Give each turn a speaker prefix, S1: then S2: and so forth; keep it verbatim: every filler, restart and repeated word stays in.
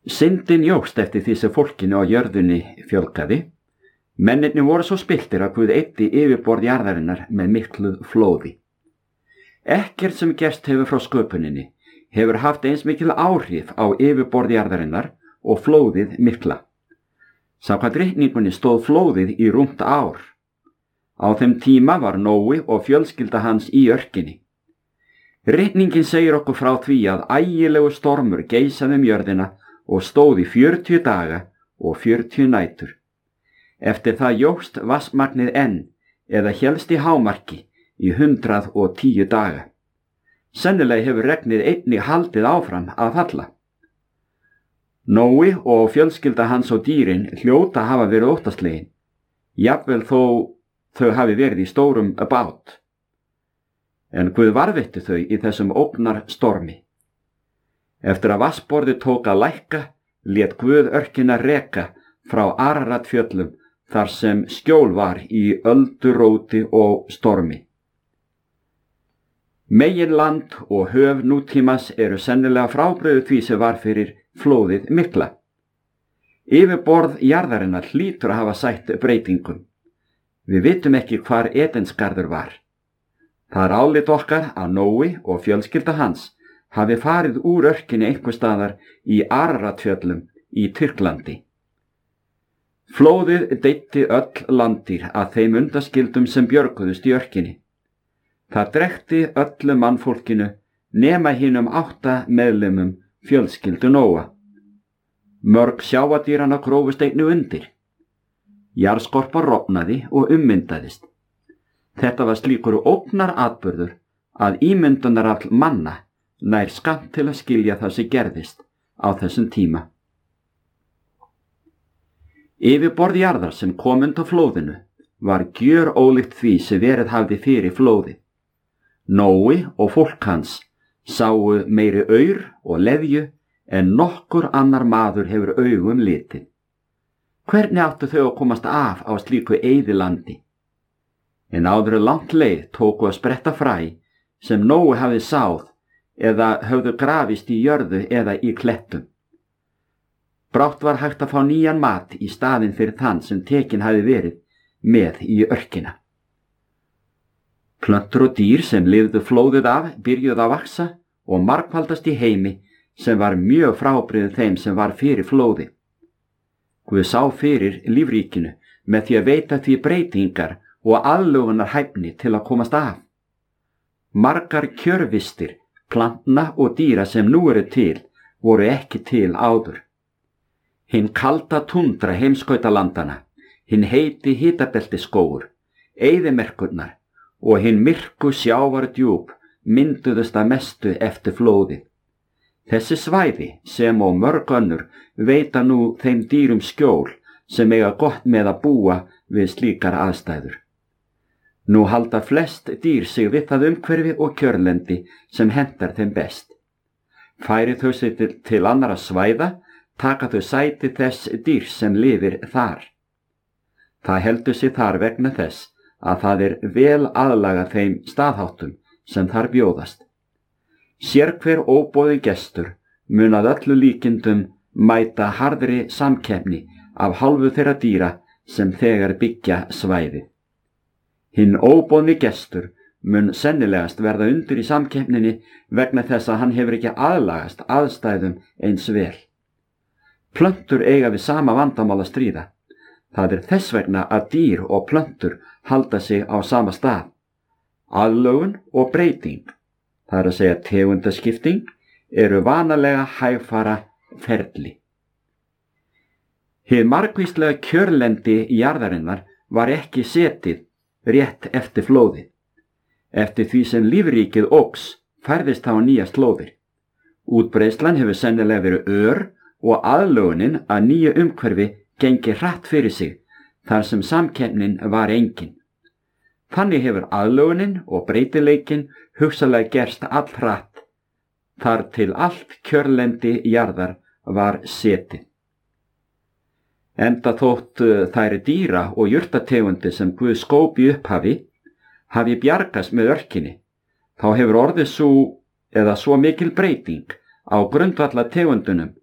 S1: Syndin jókst eftir því sem fólkinu á jörðunni fjölgaði. Mennirnir voru svo spilltir að Guð eyddi yfirborð jarðarinnar með miklu flóði. Ekkert sem gerst hefur frá sköpuninni hefur haft eins mikil áhrif á yfirborð jarðarinnar og flóðið mikla. Samkvæmt reikningunni stóð flóðið í rúmt ár. Á þeim tíma var Nói og fjölskylda hans í örkinni. Reikningin segir okkur frá því að ægilegu stormur geisaði um jörðina og stóð í fjörutíu daga og fjörutíu nætur. Eftir það jókst vatnsmagnið enn eða hélst í hámarki í hundrað og tíu daga. Sennilega hefur regnið einnig haldið áfram að falla. Nói og fjölskylda hans og dýrin hljóta hafa verið óttaslegin, jafnvel þó þau hafi verið í stórum bát. En Guð varðveitti þau í þessum ógnar stormi. Eftir að vatnsborðið tók að lækka, lét Guð örkina reka frá Araratfjöllum þar sem skjól var í ölduróti og stormi. Meginland og höf nútímas eru sennilega frábrugðið því sem var fyrir flóðið mikla. Yfirborð jarðarinnar hlýtur að hafa sætt breytingum. Við vitum ekki hvar Edensgarður var. Það er álit okkar að Nói og fjölskylda hans hafi farið úr örkinni einhvers staðar í Araratfjöllum í Tyrklandi. Flóðið deyddi öll landdýr að þeim undaskildum sem björguðust í örkinni. Það drekkti öllu mannfólkinu nema hinum átta meðlimum fjölskyldu Nóa. Mörg sjávadýranna grófust einnig undir. Jarðskorpa rofnaði og ummyndaðist. Þetta var slíkur ógnar atburður að ímyndunarafl manna nær skammt til að skilja það sem gerðist á þessum tíma. Yfirborð jarðar sem kom undan flóðinu var gjörólíkt því sem verið hafði fyrir flóði. Nói og fólk hans sáu meiri aur og leðju en nokkur annar maður hefur augum litið. Hvernig áttu þau að komast af á slíku eyðilandi? En áður langt leið tóku að spretta fræ sem Nói hafði sáð eða höfðu grafist í jörðu eða í klettum. Brátt var hægt að fá nýjan mat í staðinn fyrir þann sem tekin hafi verið með í örkina. Plöntur og dýr sem lifðu flóðið af byrjuðu að vaksa og margfaldast í heimi sem var mjög frábrugðið þeim sem var fyrir flóði. Guð sá fyrir lífríkinu með því að veita því breytingar og aðlögunar hæfni til að komast af. Margar kjörvistir, plantna og dýra sem nú eru til voru ekki til áður. Hinn kalda tundra heimskautalandana, hinn heiti hitabeltisskógur, eyðimerkurnar og hinn myrku sjávardjúp mynduðust að mestu eftir flóði. Þessi svæði sem og mörg önnur veita nú þeim dýrum skjól sem eiga gott með að búa við slíkar aðstæður. Nú halda flest dýr sig við það umhverfi og kjörlendi sem hentar þeim best. Færi þau sig til, til annara svæða, taka þau sæti þess dýr sem lifir þar. Það heldur sig þar vegna þess að það er vel aðlagað þeim staðháttum sem þar bjóðast. Sérhver óboðinn gestur mun að öllu líkindum mæta harðri samkeppni af hálfu þeirra dýra sem þegar byggja svæði. Hinn óboðni gestur mun sennilegast verða undir í samkeppninni vegna þess að hann hefur ekki aðlagast aðstæðum eins vel. Plöntur eiga við sama vandamál að stríða. Það er þess vegna að dýr og plöntur halda sig á sama stað. Aðlögun og breyting, það er að segja tegundaskipting, eru vanalega hægfara ferli. Hið margvíslega kjörlendi jarðarinnar var ekki setið rétt eftir flóði. Eftir því sem lífríkið óx færðist þá nýja slóðir. Útbreiðslan hefur sennilega verið ör og aðlögunin að nýju umhverfi gengi hratt fyrir sig þar sem samkeppnin var engin. Þannig hefur aðlögunin og breytileikin hugsalega gerst allhratt þar til allt kjörlendi jarðar var setið. Enda þótt þær dýra og jurtategundi sem Guð skóp í upphafi hafi bjargast með örkinni, þá hefur orðið svo eða svo mikil breyting á grundvalla tegundunum